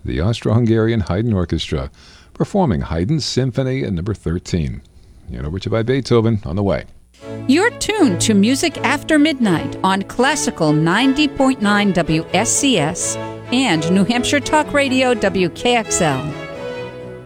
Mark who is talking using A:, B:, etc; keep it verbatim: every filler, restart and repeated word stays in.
A: the Austro-Hungarian Haydn Orchestra, performing Haydn's Symphony at number thirteen. And over to by Beethoven on the way.
B: You're tuned to Music After Midnight on Classical ninety point nine W S C S and New Hampshire Talk Radio W K X L.